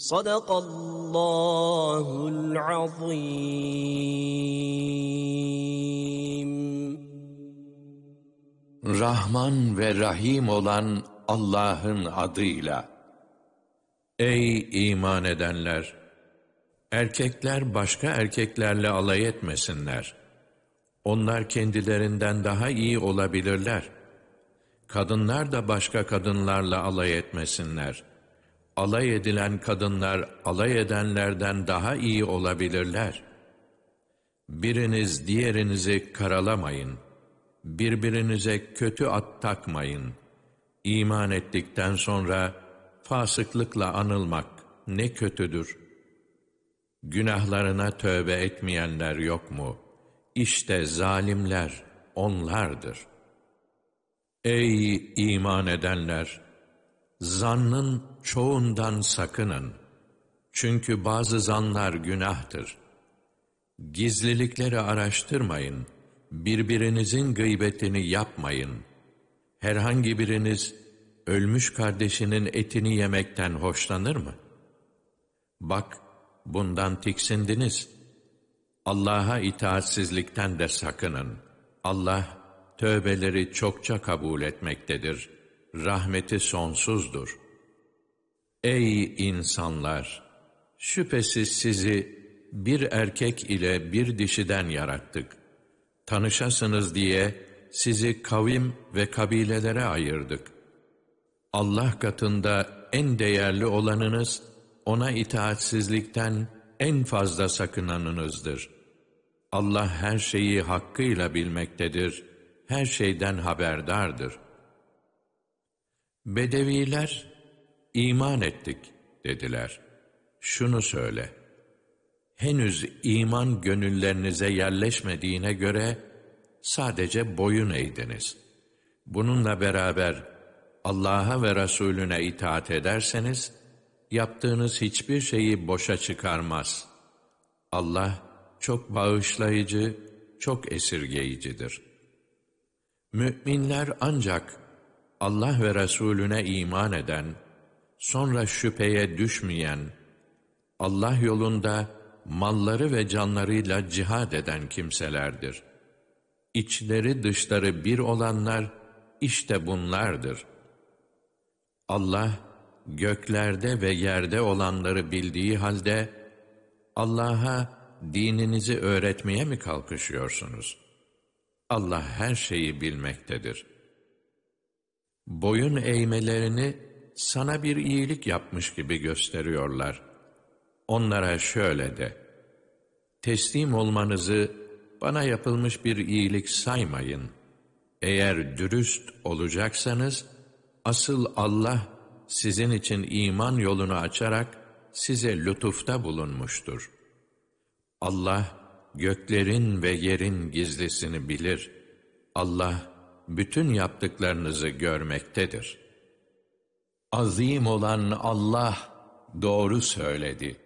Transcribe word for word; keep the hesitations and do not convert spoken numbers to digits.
Sadakallahul azim. Rahman ve Rahim olan Allah'ın adıyla. Ey iman edenler! Erkekler başka erkeklerle alay etmesinler. Onlar kendilerinden daha iyi olabilirler. Kadınlar da başka kadınlarla alay etmesinler. Alay edilen kadınlar alay edenlerden daha iyi olabilirler. Biriniz diğerinizi karalamayın. Birbirinize kötü ad takmayın. İman ettikten sonra fasıklıkla anılmak ne kötüdür. Günahlarına tövbe etmeyenler yok mu? İşte zalimler onlardır. Ey iman edenler! Zannın çoğundan sakının. Çünkü bazı zanlar günahtır. Gizlilikleri araştırmayın. Birbirinizin gıybetini yapmayın. Herhangi biriniz ölmüş kardeşinin etini yemekten hoşlanır mı? Bak, bundan tiksindiniz. Allah'a itaatsizlikten de sakının. Allah, tövbeleri çokça kabul etmektedir. Rahmeti sonsuzdur. Ey insanlar! Şüphesiz sizi bir erkek ile bir dişiden yarattık. Tanışasınız diye sizi kavim ve kabilelere ayırdık. Allah katında en değerli olanınız, ona itaatsizlikten en fazla sakınanınızdır. Allah her şeyi hakkıyla bilmektedir, her şeyden haberdardır. Bedeviler, iman ettik dediler. Şunu söyle, henüz iman gönüllerinize yerleşmediğine göre sadece boyun eğdiniz. Bununla beraber Allah'a ve Resulüne itaat ederseniz, yaptığınız hiçbir şeyi boşa çıkarmaz. Allah çok bağışlayıcı, çok esirgeyicidir. Müminler ancak Allah ve Resulüne iman eden, sonra şüpheye düşmeyen, Allah yolunda malları ve canlarıyla cihad eden kimselerdir. İçleri dışları bir olanlar, işte bunlardır. Allah, göklerde ve yerde olanları bildiği halde, Allah'a dininizi öğretmeye mi kalkışıyorsunuz? Allah her şeyi bilmektedir. Boyun eğmelerini sana bir iyilik yapmış gibi gösteriyorlar. Onlara şöyle de, teslim olmanızı bana yapılmış bir iyilik saymayın. Eğer dürüst olacaksanız, asıl Allah sizin için iman yolunu açarak size lütufta bulunmuştur. Allah göklerin ve yerin gizlisini bilir. Allah bütün yaptıklarınızı görmektedir. Azim olan Allah doğru söyledi.